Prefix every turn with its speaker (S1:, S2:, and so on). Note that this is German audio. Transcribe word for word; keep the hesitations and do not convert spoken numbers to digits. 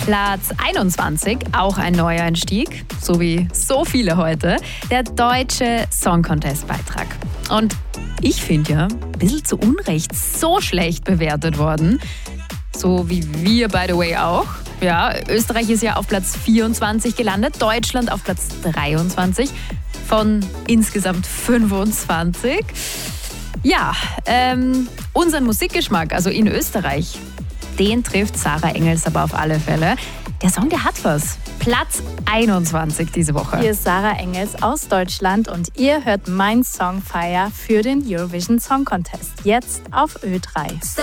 S1: Platz einundzwanzig, auch ein neuer Einstieg, so wie so viele heute, der deutsche Song Contest Beitrag. Und ich finde ja, ein bisschen zu Unrecht so schlecht bewertet worden. So wie wir, by the way, auch. Ja, Österreich ist ja auf Platz vierundzwanzig gelandet, Deutschland auf Platz dreiundzwanzig von insgesamt fünfundzwanzig. Ja, ähm, unseren Musikgeschmack, also in Österreich, den trifft Sarah Engels aber auf alle Fälle. Der Song, der hat was. Platz einundzwanzig diese Woche.
S2: Hier ist Sarah Engels aus Deutschland und ihr hört mein Song Fire für den Eurovision Song Contest. Jetzt auf Ö drei.